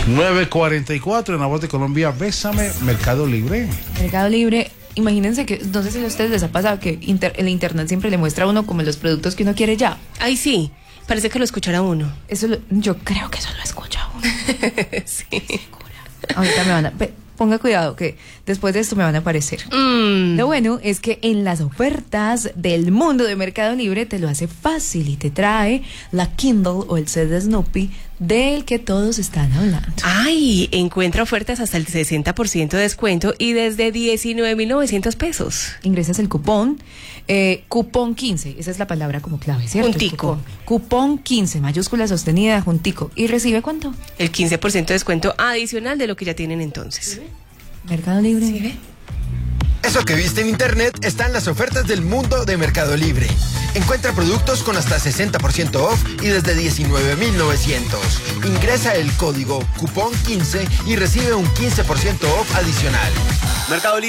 9:44 en La Voz de Colombia. Bésame, Mercado Libre. Mercado Libre, imagínense que, no sé si a ustedes les ha pasado que el internet siempre le muestra a uno como los productos que uno quiere ya. Ay, sí, parece que lo escuchará uno. Yo creo que eso lo escucha uno. Sí. Ahorita me van a... Ponga cuidado que después de esto me van a aparecer. Lo bueno es que en las ofertas del mundo de Mercado Libre te lo hace fácil y te trae la Kindle o el set de Snoopy del que todos están hablando. Ay, encuentra ofertas hasta el 60% de descuento y desde 19,900 pesos. Ingresas el cupón, cupón 15, esa es la palabra como clave, ¿cierto? Juntico. Cupón 15, mayúscula sostenida, juntico. ¿Y recibe cuánto? El 15% de descuento adicional de lo que ya tienen entonces. Mercado Libre. ¿Sí ve? Eso que viste en internet está en las ofertas del mundo de Mercado Libre. Encuentra productos con hasta 60% off y desde 19,900. Ingresa el código cupón 15 y recibe un 15% off adicional. Mercado Libre.